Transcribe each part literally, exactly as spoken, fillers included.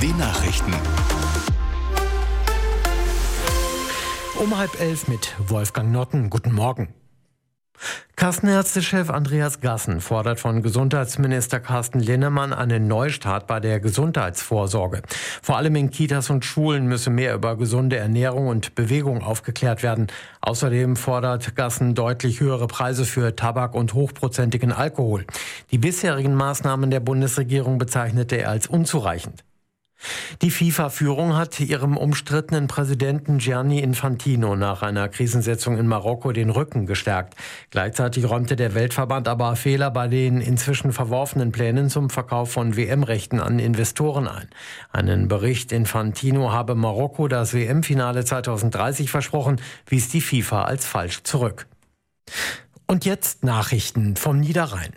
D Nachrichten. Um halb elf mit Wolfgang Notten. Guten Morgen. Kassenärztechef Andreas Gassen fordert von Gesundheitsminister Carsten Linnemann einen Neustart bei der Gesundheitsvorsorge. Vor allem in Kitas und Schulen müsse mehr über gesunde Ernährung und Bewegung aufgeklärt werden. Außerdem fordert Gassen deutlich höhere Preise für Tabak und hochprozentigen Alkohol. Die bisherigen Maßnahmen der Bundesregierung bezeichnete er als unzureichend. Die FIFA-Führung hat ihrem umstrittenen Präsidenten Gianni Infantino nach einer Krisensitzung in Marokko den Rücken gestärkt. Gleichzeitig räumte der Weltverband aber Fehler bei den inzwischen verworfenen Plänen zum Verkauf von W M-Rechten an Investoren ein. Einen Bericht, Infantino habe Marokko das W M-Finale zweitausenddreißig versprochen, wies die FIFA als falsch zurück. Und jetzt Nachrichten vom Niederrhein.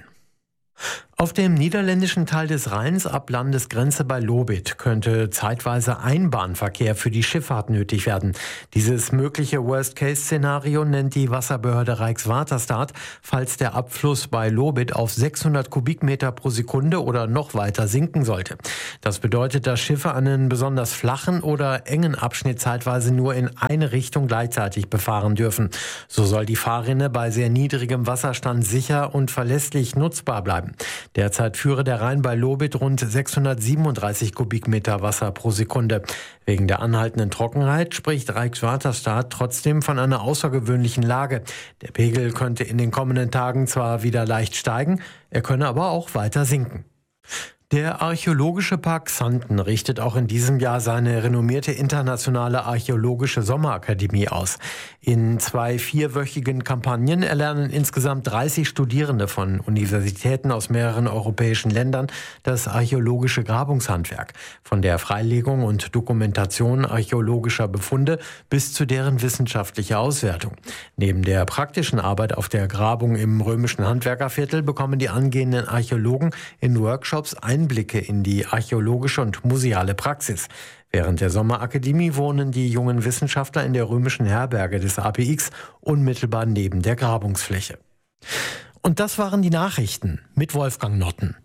Auf dem niederländischen Teil des Rheins ab Landesgrenze bei Lobith könnte zeitweise Einbahnverkehr für die Schifffahrt nötig werden. Dieses mögliche Worst-Case-Szenario nennt die Wasserbehörde Rijkswaterstaat, falls der Abfluss bei Lobith auf sechshundert Kubikmeter pro Sekunde oder noch weiter sinken sollte. Das bedeutet, dass Schiffe einen besonders flachen oder engen Abschnitt zeitweise nur in eine Richtung gleichzeitig befahren dürfen. So soll die Fahrrinne bei sehr niedrigem Wasserstand sicher und verlässlich nutzbar bleiben. Derzeit führe der Rhein bei Lobith rund sechshundertsiebenunddreißig Kubikmeter Wasser pro Sekunde. Wegen der anhaltenden Trockenheit spricht Rijkswaterstaat trotzdem von einer außergewöhnlichen Lage. Der Pegel könnte in den kommenden Tagen zwar wieder leicht steigen, er könne aber auch weiter sinken. Der Archäologische Park Xanten richtet auch in diesem Jahr seine renommierte internationale archäologische Sommerakademie aus. In zwei vierwöchigen Kampagnen erlernen insgesamt dreißig Studierende von Universitäten aus mehreren europäischen Ländern das archäologische Grabungshandwerk. Von der Freilegung und Dokumentation archäologischer Befunde bis zu deren wissenschaftlicher Auswertung. Neben der praktischen Arbeit auf der Grabung im römischen Handwerkerviertel bekommen die angehenden Archäologen in Workshops Einblicke in die archäologische und museale Praxis. Während der Sommerakademie wohnen die jungen Wissenschaftler in der römischen Herberge des A P X unmittelbar neben der Grabungsfläche. Und das waren die Nachrichten mit Wolfgang Notten.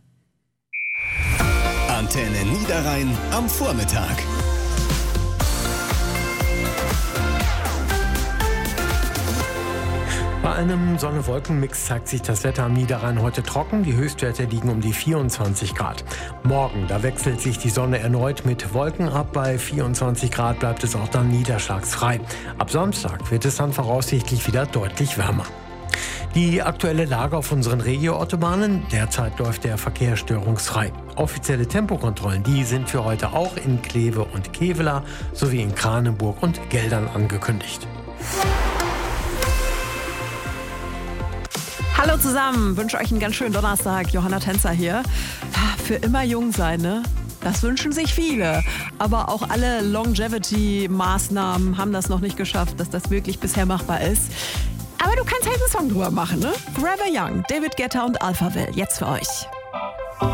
Antenne Niederrhein am Vormittag. Bei einem Sonne-Wolken-Mix zeigt sich das Wetter am Niederrhein heute trocken. Die Höchstwerte liegen um die vierundzwanzig Grad. Morgen, da wechselt sich die Sonne erneut mit Wolken ab. Bei vierundzwanzig Grad bleibt es auch dann niederschlagsfrei. Ab Samstag wird es dann voraussichtlich wieder deutlich wärmer. Die aktuelle Lage auf unseren Regio-Autobahnen: Derzeit läuft der Verkehr störungsfrei. Offizielle Tempokontrollen, die sind für heute auch in Kleve und Kevela sowie in Kranenburg und Geldern angekündigt. Hallo zusammen, wünsche euch einen ganz schönen Donnerstag. Johanna Tänzer hier. Für immer jung sein, ne? Das wünschen sich viele. Aber auch alle Longevity-Maßnahmen haben das noch nicht geschafft, dass das wirklich bisher machbar ist. Aber du kannst halt einen Song drüber machen, ne? Forever Young, David Guetta und Alphaville, jetzt für euch.